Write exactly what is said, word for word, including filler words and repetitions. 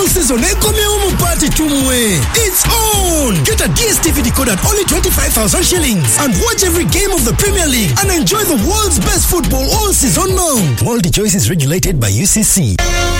All season Ekomeumu party tumwe. It's on. Get a D S T V decoder at only twenty-five thousand shillings and watch every game of the Premier League and enjoy the world's best football all season long. Multi-choice is regulated by U C C.